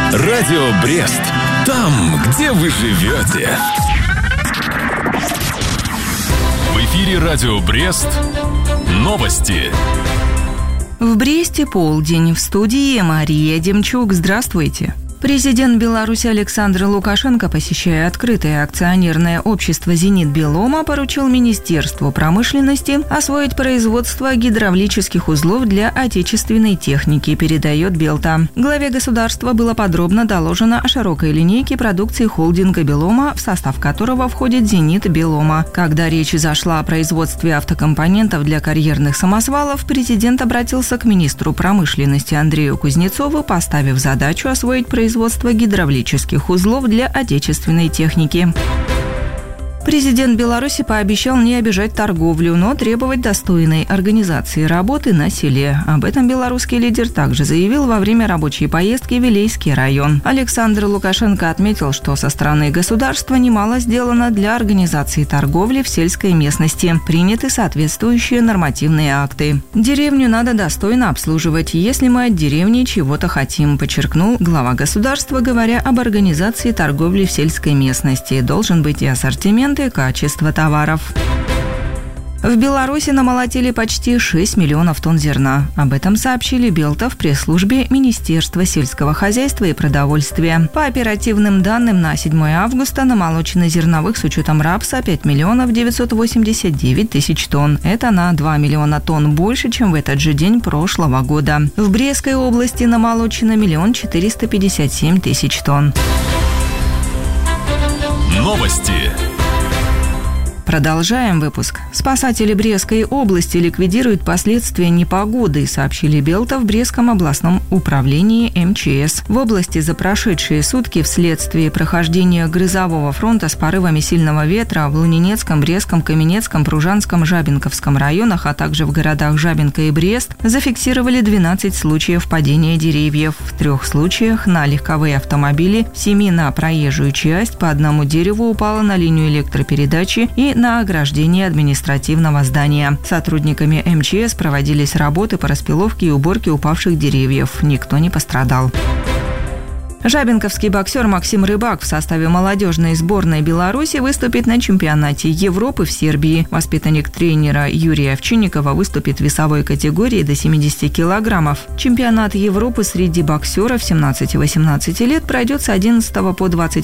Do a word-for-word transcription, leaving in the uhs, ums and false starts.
Радио Брест. Там, где вы живете. В эфире Радио Брест. Новости. В Бресте полдень. В студии Мария Демчук. Здравствуйте. Президент Беларуси Александр Лукашенко, посещая открытое акционерное общество «Зенит Белома», поручил Министерству промышленности освоить производство гидравлических узлов для отечественной техники, передает Белта. Главе государства было подробно доложено о широкой линейке продукции холдинга «Белома», в состав которого входит «Зенит Белома». Когда речь зашла о производстве автокомпонентов для карьерных самосвалов, президент обратился к министру промышленности Андрею Кузнецову, поставив задачу освоить производство производства гидравлических узлов для отечественной техники. Президент Беларуси пообещал не обижать торговлю, но требовать достойной организации работы на селе. Об этом белорусский лидер также заявил во время рабочей поездки в Вилейский район. Александр Лукашенко отметил, что со стороны государства немало сделано для организации торговли в сельской местности. Приняты соответствующие нормативные акты. Деревню надо достойно обслуживать, если мы от деревни чего-то хотим, подчеркнул глава государства, говоря об организации торговли в сельской местности. Должен быть и ассортимент, и качество товаров. В Беларуси намолотили почти шесть миллионов тонн зерна. Об этом сообщили Белта в пресс-службе Министерства сельского хозяйства и продовольствия. По оперативным данным, на седьмое августа намолочено зерновых с учетом рапса пять миллионов девятьсот восемьдесят девять тысяч тонн. Это на два миллиона тонн больше, чем в этот же день прошлого года. В Брестской области намолочено миллион четыреста пятьдесят семь тысяч тонн. Новости. Продолжаем выпуск. Спасатели Брестской области ликвидируют последствия непогоды, сообщили Белта в Брестском областном управлении эм че эс. В области за прошедшие сутки вследствие прохождения грозового фронта с порывами сильного ветра в Лунинецком, Брестском, Каменецком, Пружанском, Жабинковском районах, а также в городах Жабинка и Брест зафиксировали двенадцать случаев падения деревьев. В трех случаях на легковые автомобили, в семи на проезжую часть, по одному дереву упало на линию электропередачи и на ограждение административного здания. Сотрудниками эм че эс проводились работы по распиловке и уборке упавших деревьев. Никто не пострадал. Жабинковский боксер Максим Рыбак в составе молодежной сборной Беларуси выступит на чемпионате Европы в Сербии. Воспитанник тренера Юрия Овчинникова выступит в весовой категории до семидесяти килограммов. Чемпионат Европы среди боксеров семнадцати-восемнадцати лет пройдет с одиннадцатого по двадцать